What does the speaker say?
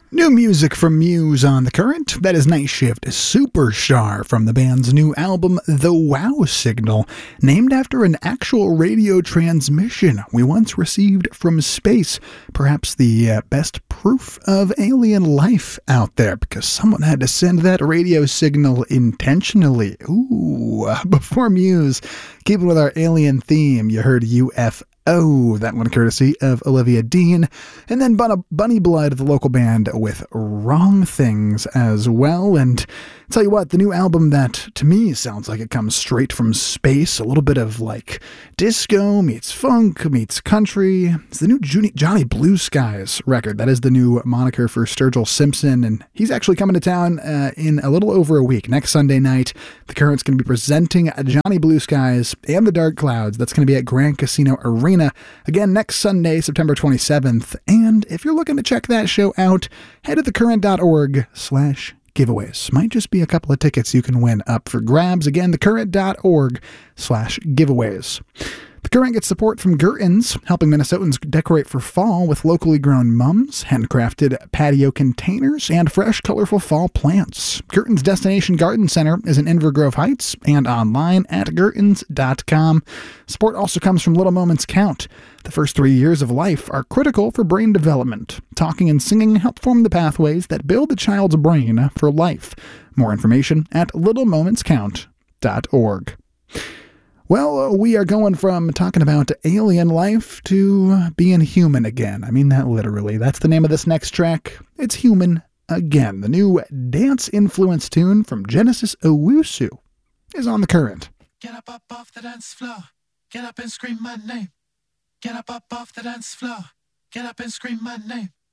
New music from Muse on The Current. That is Night Shift Superstar from the band's new album, The Wow Signal, named after an actual radio transmission we once received from space. Perhaps the best proof of alien life out there, because someone had to send that radio signal intentionally. Ooh, before Muse, keeping with our alien theme, you heard UFO. That one courtesy of Olivia Dean, and then Bunny Blood, the local band, with Wrong Things as well. And tell you what, the new album that to me sounds like it comes straight from space, a little bit of like disco meets funk meets country. It's the new Johnny Blue Skies record. That is the new moniker for Sturgill Simpson, and he's actually coming to town in a little over a week. Next Sunday night, The Current's going to be presenting Johnny Blue Skies and the Dark Clouds. That's going to be at Grand Casino Arena. Again, next Sunday, September 27th. And if you're looking to check that show out, head to thecurrent.org/giveaways. Might just be a couple of tickets you can win up for grabs. Again, thecurrent.org/giveaways. The Current gets support from Gertens, helping Minnesotans decorate for fall with locally grown mums, handcrafted patio containers, and fresh, colorful fall plants. Gertens Destination Garden Center is in Inver Grove Heights and online at gertens.com. Support also comes from Little Moments Count. The first 3 years of life are critical for brain development. Talking and singing help form the pathways that build the child's brain for life. More information at littlemomentscount.org. Well, we are going from talking about alien life to being human again. I mean that literally. That's the name of this next track. It's Human Again. The new dance-influenced tune from Genesis Owusu is on The Current. Get up off the dance floor. Get up and scream my name. Get up off the dance floor. Get up and scream my name.